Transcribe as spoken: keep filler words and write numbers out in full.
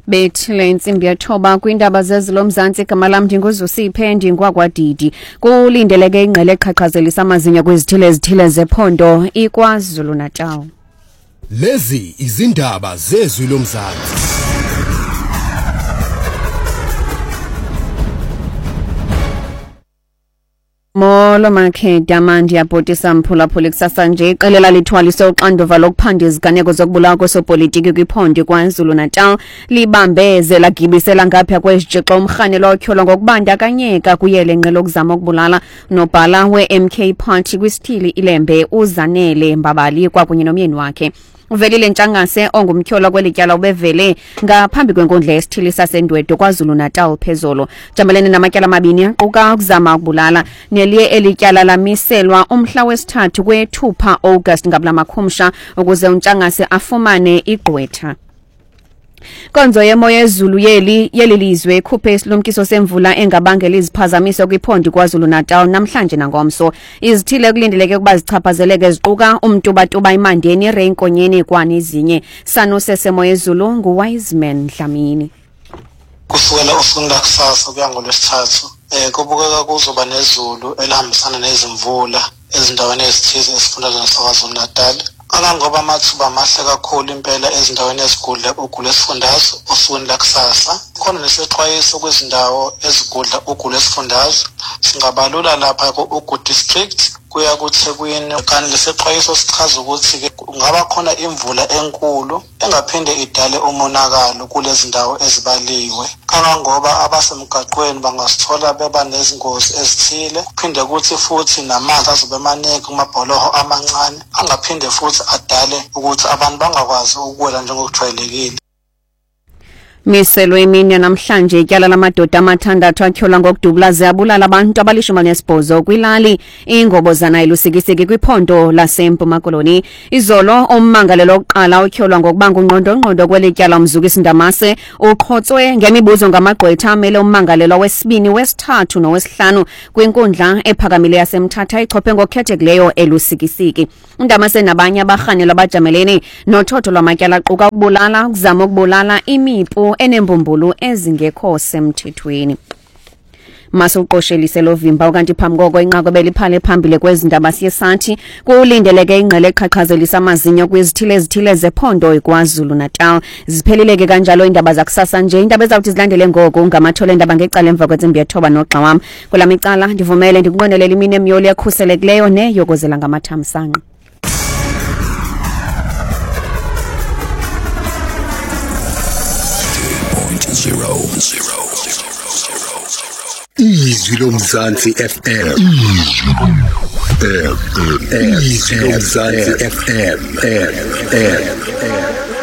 bethile insimbi yethoba kwindaba zezilo Mzantsi igama lam ndinguzusiphe ndingwakwadidi kulindeleke ingqele eqhaqhazelisa amazinyo kwizithile ezithile zephondo iKwaZulu Natal. Lezi izindaba zezwi loMzantsi. Molo makhe damandi yabhotisa mphulaphula kusasa nje iqelela lithwalise uxanduva lokuphanda iziganeko zokubulawa kwesopolitiki kwiphondo KwaZulu Natal libambeze lagibisela ngapha kwesijixo umrhanelo otyholwa ngokubandakanyeka kuyele ngqele lokuzama ukubulala nobhala we-M K Party kwisithili ilembe uZanele Mbabali kwakunye nomyeni wakhe. Uvelile Ntshangase ongumtyholwa kwelityala ubevele ngaphambi kwenkundla yesithili sasendwedwe KwaZulu Natal phezolo jamelene namatyala amabini aquka ukuzama ukubulala neliye elityala lamiselwa umhla wesithathu kwe-two August ngabula makhumsha ukuze uNtshangase afumane igqwetha. Konzo yemo yezulu yeli yelilizwe ikhuphe isilumkiso semvula engabangela iziphazamiso kwiphondo KwaZulu Natal namhlanje nangomso. Izithile kulindeleke ukuba zichaphazeleke ziquka umtubatuba imandeni ireinkonyeni kwane ezinye. Sanuse semo yezulu nguWiseman Dlamini. Kusukela ufunda kusasa kuya ngolwesithathu eh kubukeka kuzoba nezulu elihambisana nezimvula ezindaweni ezithize esifundazweni saKwaZulu Natal. Kangangoba amathuba amahle kakhulu impela ezindaweni ezigudla ugula esifundazwe osukwini lakusasa. Khona nesexwayiso kwezindawo ezigudla ugula esifundazwe singabalula lapha ku-Ugu district kuya kuThekwini. Kanti lesexwayiso sichaza ukuthi ke kungaba khona imvula enkulu engaphinde idale umonakalo kulezi ndawo ezibaliwe. Kangangoba abasemgaqweni bangasithola beba nezingozi ezithile, kuphinde kuthi futhi namanzi azobe maningi kumabholoho amancane angaphinde futhi adale ukuthi abantu bangakwazi ukuwela njengokujwayelekile. Miselo emini namhlanje ityala lamadoda amathandathu atyholwa ngokudubulaza yabulala abantu abalishumi nesibhozo kwilali ingobozana ilusikisiki kwiphondo laseMpuma Koloni. Izolo ummangalelo oqala otyholwa ngokuba ngungqondo-ngqondo kwelityala umzukisi Ndamase uqhotswe ngemibuzo ngamagqwetha amele ummangalelo wesibini wesithathu nowesihlanu kwinkundla ephakamile yaseMthatha ichophe ngokhethekileyo elusikisiki. Ndamase nabanye abarhanelwa abajamelene nothotho lwamatyala aquka ukubulala ukuzama ukubulala imipu enembumbulu ezingekho semthethweni. Masuqoshelise lovimba ukanti phambi koko inqaku beliphale phambili kwezindaba siyesathi kulindeleke ingqele eqhaqhazelisa amazinyo kwizithile ezithile zephondo iKwaZulu Natal. Ziphelileke kanjalo indaba zakusasa nje indaba ezawuthi zilandele ngoku ngamathole endaba ngecala emva kwentsimbi yethoba noxa wam. Kwelami icala ndivumele ndikunqwenelela imini emyoli ekhuselekileyo neyokozela ngamathamsanqa. Zero, zero, zero, Izwi loMzantsi F M. Izwi loMzantsi F M.